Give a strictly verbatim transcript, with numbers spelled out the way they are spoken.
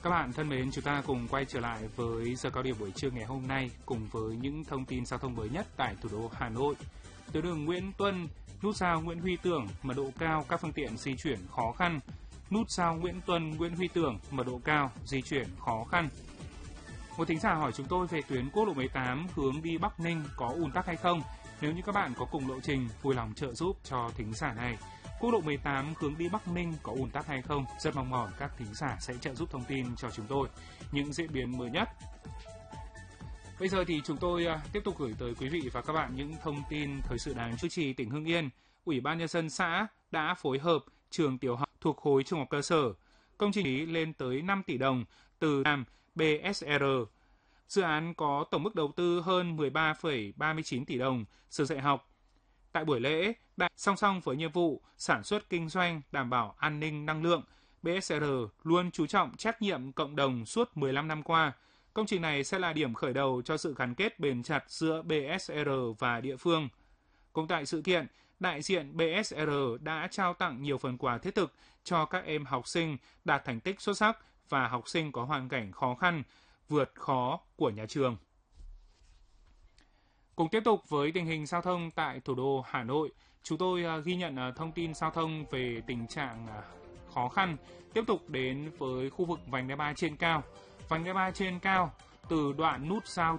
Các bạn thân mến, chúng ta cùng quay trở lại với giờ cao điểm buổi trưa ngày hôm nay cùng với những thông tin giao thông mới nhất tại thủ đô Hà Nội. Tuyến đường Nguyễn Tuân, nút giao Nguyễn Huy Tưởng, mật độ cao, các phương tiện di chuyển khó khăn. Nút giao Nguyễn Tuân, Nguyễn Huy Tưởng, mật độ cao, di chuyển khó khăn. Một thính giả hỏi chúng tôi về tuyến quốc lộ mười tám hướng đi Bắc Ninh có ùn tắc hay không? Nếu như các bạn có cùng lộ trình, vui lòng trợ giúp cho thính giả này. Quốc lộ mười tám hướng đi Bắc Ninh có ùn tắc hay không? Rất mong mỏi các thính giả sẽ trợ giúp thông tin cho chúng tôi những diễn biến mới nhất. Bây giờ thì chúng tôi tiếp tục gửi tới quý vị và các bạn những thông tin thời sự đáng chú ý. Tỉnh Hưng Yên, Ủy ban Nhân dân xã đã phối hợp trường tiểu học thuộc khối trung học cơ sở. Công trình phí lên tới năm tỷ đồng từ làm bê ét rờ. Dự án có tổng mức đầu tư hơn mười ba phẩy ba mươi chín tỷ đồng, sửa dạy học. Tại buổi lễ, song song với nhiệm vụ sản xuất kinh doanh đảm bảo an ninh năng lượng, bê ét rờ luôn chú trọng trách nhiệm cộng đồng suốt mười lăm năm qua. Công trình này sẽ là điểm khởi đầu cho sự gắn kết bền chặt giữa bê ét rờ và địa phương. Cũng tại sự kiện, đại diện bê ét rờ đã trao tặng nhiều phần quà thiết thực cho các em học sinh đạt thành tích xuất sắc và học sinh có hoàn cảnh khó khăn, vượt khó của nhà trường. Cùng tiếp tục với tình hình giao thông tại thủ đô Hà Nội, chúng tôi ghi nhận thông tin giao thông về tình trạng khó khăn. Tiếp tục đến với khu vực vành đai ba trên cao. Vành đai ba trên cao, từ đoạn nút giao